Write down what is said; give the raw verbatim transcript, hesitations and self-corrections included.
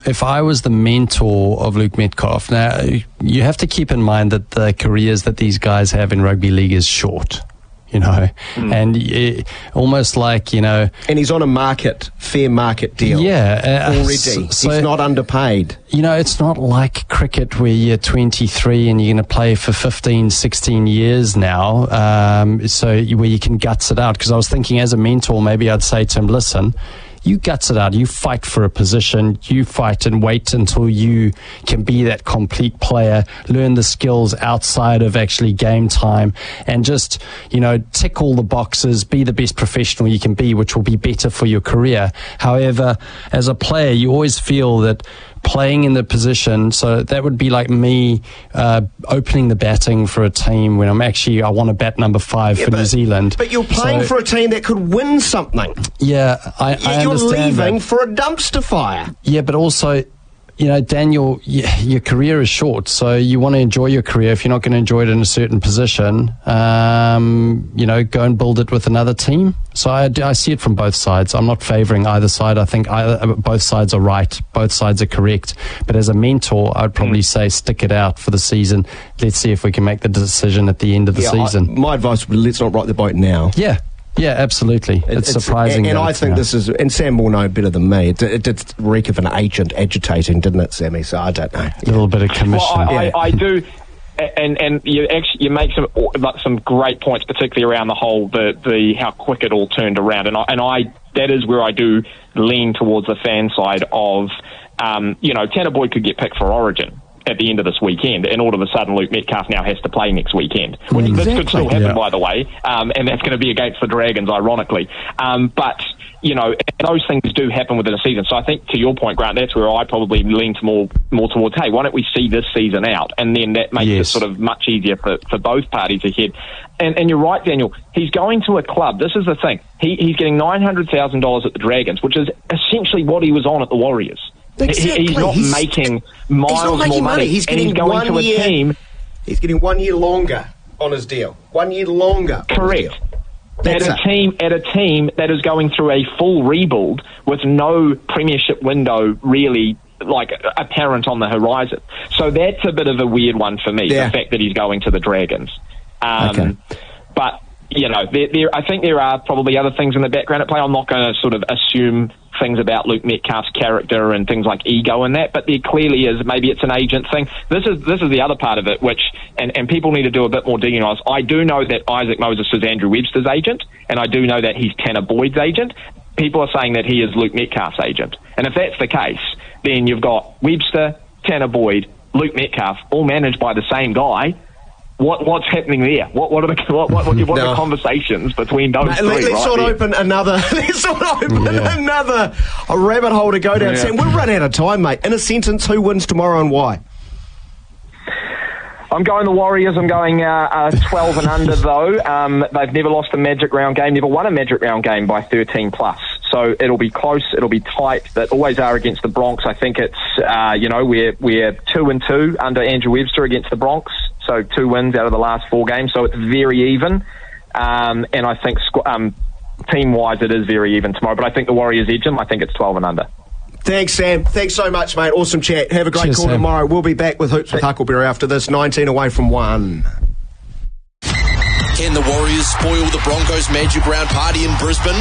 if I was the mentor of Luke Metcalf, now you have to keep in mind that the careers that these guys have in rugby league is short. You know, mm. and it, almost like, you know... And he's on a market, fair market deal. Yeah. Uh, already. So, he's not underpaid. You know, it's not like cricket where you're twenty-three and you're going to play for fifteen, sixteen years now, um, so you, where you can guts it out. Because I was thinking as a mentor, maybe I'd say to him, listen... You guts it out. You fight for a position. You fight and wait until you can be that complete player, learn the skills outside of actually game time, and just, you know, tick all the boxes, be the best professional you can be, which will be better for your career. However, as a player, you always feel that playing in the position, so that would be like me uh, opening the batting for a team when I'm actually, I want to bat number five yeah, for but, New Zealand. But you're playing so, for a team that could win something. Yeah, I, I you're understand leaving that. for a dumpster fire. Yeah, but also, you know, Daniel, your career is short, so you want to enjoy your career. If you're not going to enjoy it in a certain position, um, you know, go and build it with another team. So I, I see it from both sides. I'm not favouring either side. I think either, both sides are right. Both sides are correct. But as a mentor, I'd probably mm. say stick it out for the season. Let's see if we can make the decision at the end of the yeah, season. I, my advice would be let's not rock the boat now. Yeah. Yeah, absolutely. It, it's, it's surprising. And, and I it's, think you know, this is, and Sam will know better than me, it, it did reek of an agent agitating, didn't it, Sammy? So I don't know. A little bit of commission. Well, I, yeah. I, I do, and and you actually you make some some great points, particularly around the whole the, the how quick it all turned around, and I, and I that is where I do lean towards the fan side of, um, you know, Tanner Boyd could get picked for Origin at the end of this weekend, and all of a sudden Luke Metcalf now has to play next weekend, which exactly. this could still happen, yeah. by the way, um, and that's going to be against the Dragons, ironically. Um, but, you know, those things do happen within a season. So I think, to your point, Grant, that's where I probably lean to more more towards, hey, why don't we see this season out? And then that makes yes. it sort of much easier for, for both parties ahead. And, and you're right, Daniel, he's going to a club. This is the thing. He, he's getting nine hundred thousand dollars at the Dragons, which is essentially what he was on at the Warriors. Exactly. He's not he's, making miles he's not making more money. money. He's getting and he's going one to a year, team. He's getting one year longer on his deal. One year longer. Correct. At a it. team, at a team that is going through a full rebuild with no premiership window really like apparent on the horizon. So that's a bit of a weird one for me. Yeah. The fact that he's going to the Dragons. Um, okay. But you know, there, there, I think there are probably other things in the background at play. I'm not going to sort of assume things about Luke Metcalf's character and things like ego and that, but there clearly is. Maybe it's an agent thing. This is this is the other part of it, which and, and people need to do a bit more digging on. I do know that Isaac Moses is Andrew Webster's agent, and I do know that he's Tanner Boyd's agent. People are saying that he is Luke Metcalf's agent, and if that's the case, then you've got Webster, Tanner Boyd, Luke Metcalf, all managed by the same guy. What what's happening there? What what are the what what, what, what no. are the conversations between those Mate, three? Let's right not there? open another. Let's not open yeah. another a rabbit hole to go down. Yeah. Sam, we'll run out of time, mate. In a sentence, who wins tomorrow and why? I'm going the Warriors. I'm going uh, uh, twelve and under though. Um, they've never lost a Magic Round game. Never won a Magic Round game by thirteen plus. So it'll be close. It'll be tight. They always are against the Bronx. I think it's uh, you know we're we're two and two under Andrew Webster against the Bronx. So two wins out of the last four games. So it's very even. Um, and I think squ- um, team-wise it is very even tomorrow. But I think the Warriors edge them. I think it's twelve and under. Thanks, Sam. Thanks so much, mate. Awesome chat. Have a great Cheers, call Sam. tomorrow. We'll be back with Hoops with Huckleberry after this. nineteen away from one. Can the Warriors spoil the Broncos' Magic Round party in Brisbane?